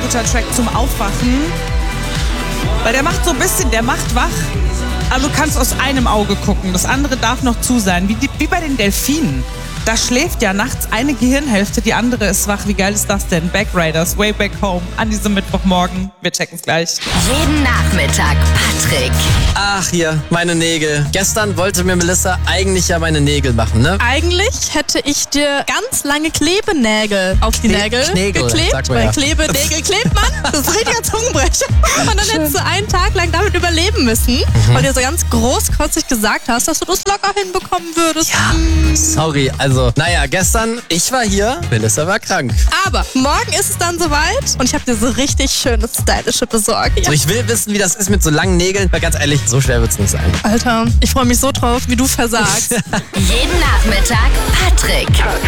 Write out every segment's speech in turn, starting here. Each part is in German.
guter Track zum Aufwachen. Weil der macht so ein bisschen, der macht wach, aber du kannst aus einem Auge gucken. Das andere darf noch zu sein, wie bei den Delfinen. Da schläft ja nachts eine Gehirnhälfte, die andere ist wach. Wie geil ist das denn? Back Riders, Way Back Home an diesem Mittwochmorgen. Wir checken es gleich. Jeden Nachmittag Patrick. Ach hier, meine Nägel. Gestern wollte mir Melissa eigentlich ja meine Nägel machen, ne? Eigentlich hätte ich dir ganz lange Klebenägel auf die Nägel geklebt. Weil Klebenägel klebt man. Das ist ein richtiger Zungenbrecher. Und dann hättest du einen Tag lang damit überleben müssen, weil du so ganz großkotzig gesagt hast, dass du das locker hinbekommen würdest. Ja, sorry. Also, naja, gestern, ich war hier, Melissa war krank. Aber morgen ist es dann soweit und ich habe dir so richtig schönes Stylische besorgt. So, ich will wissen, wie das ist mit so langen Nägeln, weil ganz ehrlich, so schwer wird's nicht sein. Alter, ich freue mich so drauf, wie du versagst. Jeden Nachmittag Patrick.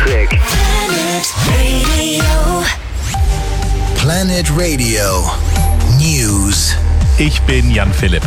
Planet Radio News. Ich bin Jan Philipp.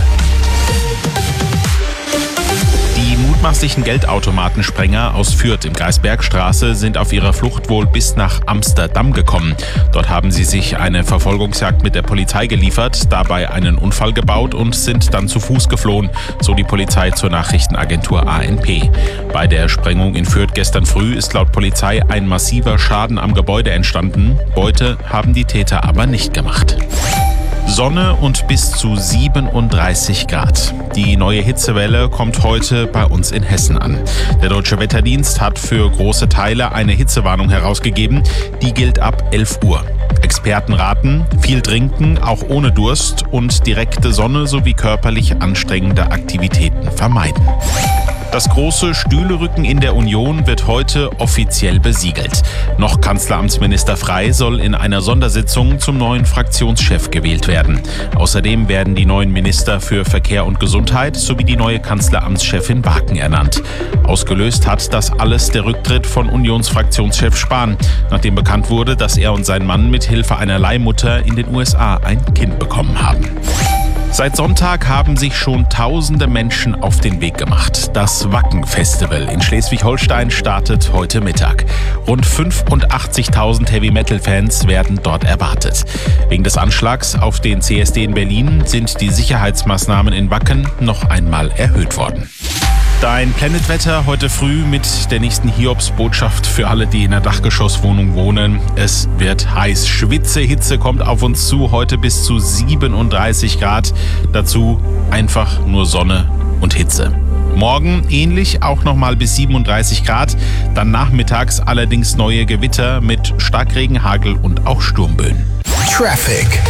Die mutmaßlichen Geldautomatensprenger aus Fürth im Kreis Bergstraße sind auf ihrer Flucht wohl bis nach Amsterdam gekommen. Dort haben sie sich eine Verfolgungsjagd mit der Polizei geliefert, dabei einen Unfall gebaut und sind dann zu Fuß geflohen, so die Polizei zur Nachrichtenagentur ANP. Bei der Sprengung in Fürth gestern früh ist laut Polizei ein massiver Schaden am Gebäude entstanden. Beute haben die Täter aber nicht gemacht. Sonne und bis zu 37 Grad. Die neue Hitzewelle kommt heute bei uns in Hessen an. Der Deutsche Wetterdienst hat für große Teile eine Hitzewarnung herausgegeben. Die gilt ab 11 Uhr. Experten raten, viel trinken, auch ohne Durst und direkte Sonne sowie körperlich anstrengende Aktivitäten vermeiden. Das große Stühlerücken in der Union wird heute offiziell besiegelt. Noch Kanzleramtsminister Frey soll in einer Sondersitzung zum neuen Fraktionschef gewählt werden. Außerdem werden die neuen Minister für Verkehr und Gesundheit sowie die neue Kanzleramtschefin Waken ernannt. Ausgelöst hat das alles der Rücktritt von Unionsfraktionschef Spahn, nachdem bekannt wurde, dass er und sein Mann mit Hilfe einer Leihmutter in den USA ein Kind bekommen haben. Seit Sonntag haben sich schon tausende Menschen auf den Weg gemacht. Das Wacken-Festival in Schleswig-Holstein startet heute Mittag. Rund 85.000 Heavy-Metal-Fans werden dort erwartet. Wegen des Anschlags auf den CSD in Berlin sind die Sicherheitsmaßnahmen in Wacken noch einmal erhöht worden. Dein Planet-Wetter heute früh mit der nächsten Hiobs-Botschaft für alle, die in der Dachgeschosswohnung wohnen. Es wird heiß. Hitze kommt auf uns zu, heute bis zu 37 Grad. Dazu einfach nur Sonne und Hitze. Morgen ähnlich, auch nochmal bis 37 Grad. Dann nachmittags allerdings neue Gewitter mit Starkregen, Hagel und auch Sturmböen. Traffic.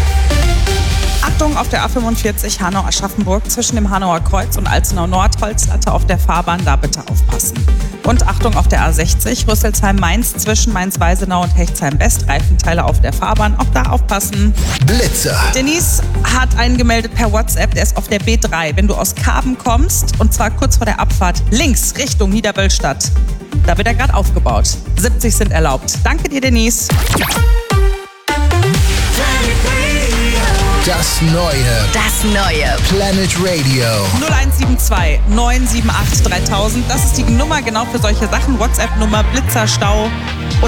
Achtung auf der A45 Hanau-Aschaffenburg zwischen dem Hanauer Kreuz und Alzenau-Nord, Holzlatte auf der Fahrbahn, da bitte aufpassen. Und Achtung auf der A60 Rüsselsheim-Mainz zwischen Mainz-Weisenau und Hechtsheim-West, Reifenteile auf der Fahrbahn, auch da aufpassen. Blitzer. Denise hat einen gemeldet per WhatsApp, der ist auf der B3. Wenn du aus Karben kommst, und zwar kurz vor der Abfahrt, links Richtung Niederwöllstadt, da wird er gerade aufgebaut. 70 sind erlaubt. Danke dir, Denise. Das neue Planet Radio 0172 978 3000. Das ist die Nummer genau für solche Sachen. WhatsApp-Nummer, Blitzer, Stau oder